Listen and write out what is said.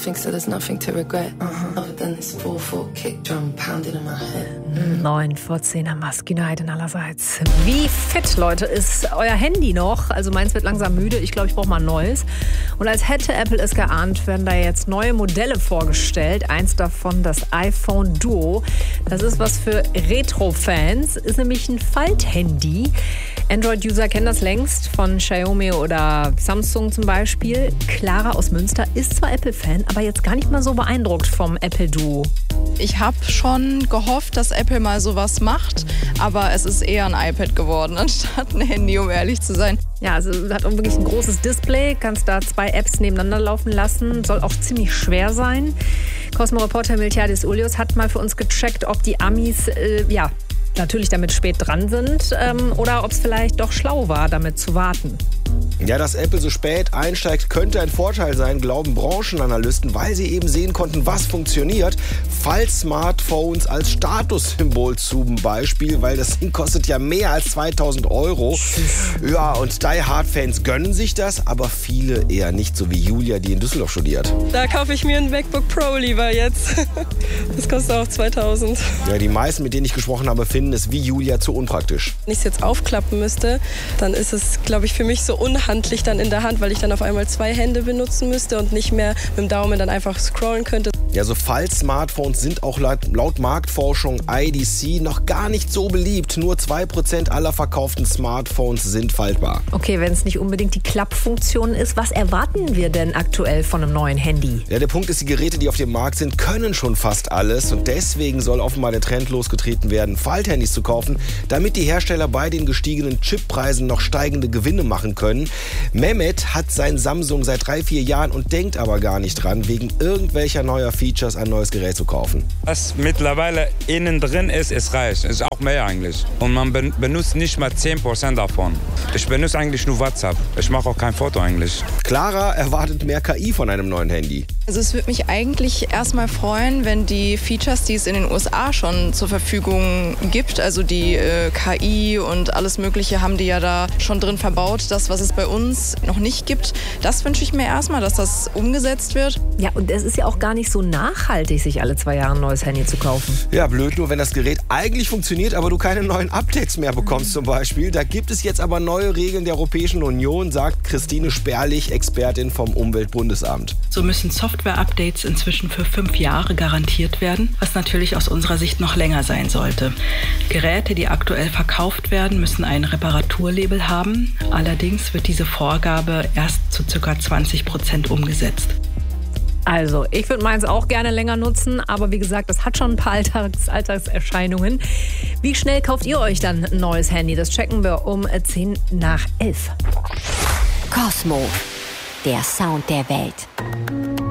nothing, so there's nothing to regret. Other than this 4/4 kick drum pounding in my head. 9 vor 10 am Maskünheiten allerseits. Wie fit, Leute, ist euer Handy noch? Also meins wird langsam müde. Ich glaube, ich brauche mal ein neues. Und als hätte Apple es geahnt, werden da jetzt neue Modelle vorgestellt. Eins davon, das iPhone Duo. Das ist was für Retro-Fans. Ist nämlich ein Falthandy. Android-User kennen das längst von Xiaomi oder Samsung zum Beispiel. Clara aus Münster ist zwar Apple-Fan, aber jetzt gar nicht mal so beeindruckt vom Apple Duo. Ich habe schon gehofft, dass Apple mal sowas macht, aber es ist eher ein iPad geworden, anstatt ein Handy, um ehrlich zu sein. Ja, also hat auch wirklich ein großes Display, kannst da 2 Apps nebeneinander laufen lassen, soll auch ziemlich schwer sein. Cosmo-Reporter Miltiadis Ulius hat mal für uns gecheckt, ob die Amis, natürlich damit spät dran sind oder ob es vielleicht doch schlau war, damit zu warten. Ja, dass Apple so spät einsteigt, könnte ein Vorteil sein, glauben Branchenanalysten, weil sie eben sehen konnten, was funktioniert. Fall-Smartphones als Statussymbol zum Beispiel, weil das Ding kostet ja mehr als 2.000 €. Ja, und Die-Hard-Fans gönnen sich das, aber viele eher nicht, so wie Julia, die in Düsseldorf studiert. Da kaufe ich mir ein MacBook Pro lieber jetzt. Das kostet auch 2.000. Ja, die meisten, mit denen ich gesprochen habe, finden es wie Julia zu unpraktisch. Wenn ich es jetzt aufklappen müsste, dann ist es, glaube ich, für mich so unhandlich dann in der Hand, weil ich dann auf einmal 2 Hände benutzen müsste und nicht mehr mit dem Daumen dann einfach scrollen könnte. Ja, so Fall-Smartphones sind auch laut Marktforschung IDC noch gar nicht so beliebt. Nur 2% aller verkauften Smartphones sind faltbar. Okay, wenn es nicht unbedingt die Klappfunktion ist, was erwarten wir denn aktuell von einem neuen Handy? Ja, der Punkt ist, die Geräte, die auf dem Markt sind, können schon fast alles. Und deswegen soll offenbar der Trend losgetreten werden, Falthandys zu kaufen, damit die Hersteller bei den gestiegenen Chippreisen noch steigende Gewinne machen können. Mehmet hat sein Samsung seit 3-4 Jahren und denkt aber gar nicht dran, wegen irgendwelcher neuer Features ein neues Gerät zu kaufen. Was mittlerweile innen drin ist, ist reich. Ist auch mehr eigentlich. Und man benutzt nicht mal 10% davon. Ich benutze eigentlich nur WhatsApp. Ich mache auch kein Foto eigentlich. Clara erwartet mehr KI von einem neuen Handy. Also es würde mich eigentlich erstmal freuen, wenn die Features, die es in den USA schon zur Verfügung gibt, also die KI und alles Mögliche haben die ja da schon drin verbaut. Das, was es bei uns noch nicht gibt, das wünsche ich mir erstmal, dass das umgesetzt wird. Ja, und es ist ja auch gar nicht so nachhaltig, sich alle 2 Jahre ein neues Handy zu kaufen. Ja, blöd nur, wenn das Gerät eigentlich funktioniert, aber du keine neuen Updates mehr bekommst zum Beispiel. Da gibt es jetzt aber neue Regeln der Europäischen Union, sagt Christine Sperlich, Expertin vom Umweltbundesamt. So müssen Software-Updates inzwischen für 5 Jahre garantiert werden, was natürlich aus unserer Sicht noch länger sein sollte. Geräte, die aktuell verkauft werden, müssen ein Reparaturlabel haben. Allerdings wird diese Vorgabe erst zu ca. 20% umgesetzt. Also, ich würde meins auch gerne länger nutzen, aber wie gesagt, das hat schon ein paar Alltagserscheinungen. Wie schnell kauft ihr euch dann ein neues Handy? Das checken wir um 10 nach 11. Cosmo, der Sound der Welt.